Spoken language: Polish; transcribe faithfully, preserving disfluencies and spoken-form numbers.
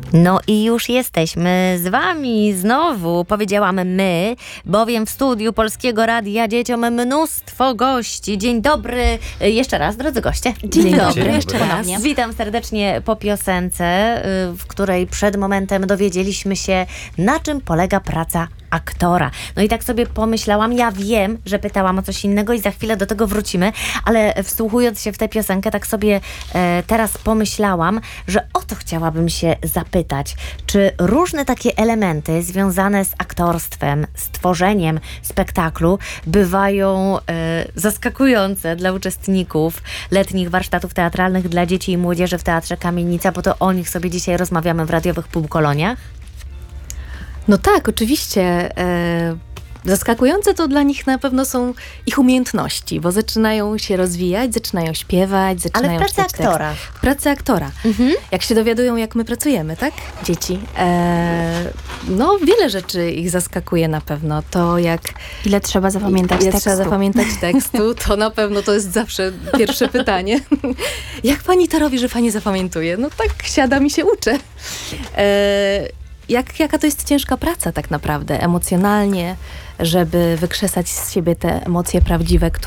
No i już jesteśmy z wami znowu, powiedziałam my, bowiem w studiu Polskiego Radia dzieciom mnóstwo gości. Dzień dobry jeszcze raz, drodzy goście. Dzień, Dzień dobry, dobry. jeszcze raz. Witam serdecznie po piosence, w której przed momentem dowiedzieliśmy się, na czym polega praca aktora. No i tak sobie pomyślałam, ja wiem, że pytałam o coś innego i za chwilę do tego wrócimy, ale wsłuchując się w tę piosenkę, tak sobie e, teraz pomyślałam, że o to chciałabym się zapytać. Czy różne takie elementy związane z aktorstwem, z tworzeniem spektaklu bywają e, zaskakujące dla uczestników letnich warsztatów teatralnych dla dzieci i młodzieży w Teatrze Kamienica, bo to o nich sobie dzisiaj rozmawiamy w radiowych półkoloniach? No tak, oczywiście. E, zaskakujące to dla nich na pewno są ich umiejętności, bo zaczynają się rozwijać, zaczynają śpiewać, zaczynają Ale w pracy czytać tekst. aktora. W pracy aktora. Mhm. Jak się dowiadują, jak my pracujemy, tak? Dzieci. E, no, wiele rzeczy ich zaskakuje na pewno. To jak... Ile trzeba zapamiętać Ile tekstu? trzeba zapamiętać tekstu, to na pewno to jest zawsze pierwsze pytanie. Jak pani to robi, że pani zapamiętuje? No tak, siadam i się uczę. E, Jak, jaka to jest ciężka praca tak naprawdę, emocjonalnie, żeby wykrzesać z siebie te emocje prawdziwe,